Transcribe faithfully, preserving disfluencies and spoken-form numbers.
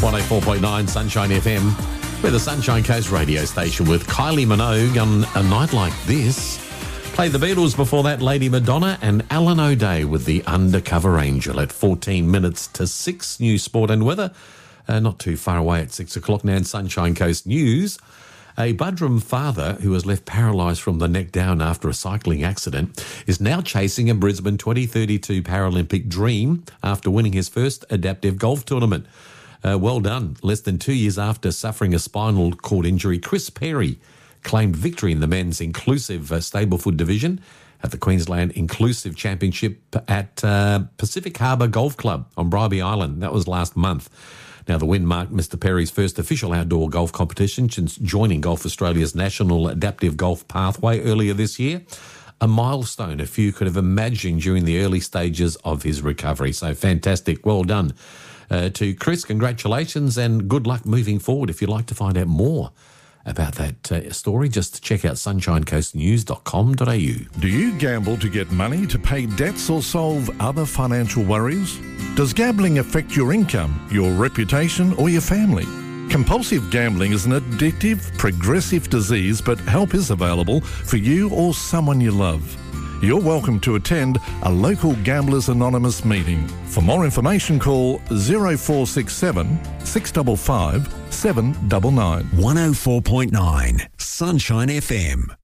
one oh four point nine Sunshine F M. We're the Sunshine Coast radio station with Kylie Minogue on a night like this. Played the Beatles before that, Lady Madonna, and Alan O'Day with the Undercover Angel at fourteen minutes to six. New sport and weather. Uh, not too far away at six o'clock now in Sunshine Coast News. A Buderim father who was left paralysed from the neck down after a cycling accident is now chasing a Brisbane twenty thirty-two Paralympic dream after winning his first adaptive golf tournament. Uh, well done. Less than two years after suffering a spinal cord injury, Chris Perry claimed victory in the men's inclusive uh, Stableford division at the Queensland Inclusive Championship at uh, Pacific Harbour Golf Club on Bribie Island. That was last month. Now, the win marked Mister Perry's first official outdoor golf competition since joining Golf Australia's National Adaptive Golf Pathway earlier this year. A milestone a few could have imagined during the early stages of his recovery. So fantastic. Well done uh, to Chris. Congratulations and good luck moving forward. If you'd like to find out more about that uh, story, just check out sunshine coast news dot com dot a u. Do you gamble to get money to pay debts or solve other financial worries? Does gambling affect your income, your reputation, or your family? Compulsive gambling is an addictive, progressive disease, but help is available for you or someone you love. You're welcome to attend a local Gamblers Anonymous meeting. For more information, call zero four six seven, six five five, seven nine nine. one oh four point nine Sunshine F M.